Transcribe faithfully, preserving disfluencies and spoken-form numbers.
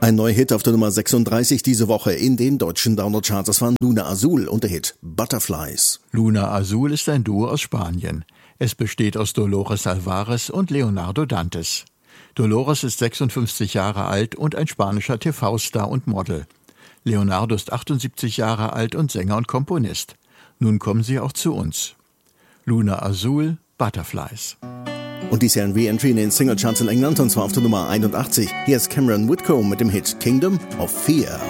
Ein neuer Hit auf der Nummer sechsunddreißig diese Woche in den deutschen Download-Charts. Das war Luna Azul und der Hit Butterflies. Luna Azul ist ein Duo aus Spanien. Es besteht aus Dolores Alvarez und Leonardo Dantes. Dolores ist sechsundfünfzig Jahre alt und ein spanischer T V-Star und Model. Leonardo ist achtundsiebzig Jahre alt und Sänger und Komponist. Nun kommen sie auch zu uns. Luna Azul, Butterflies. Und dies Jahr ein Re-Entry in den Single-Charts in England, und zwar auf der Nummer einundachtzig. Hier ist Cameron Whitcomb mit dem Hit Kingdom of Fear.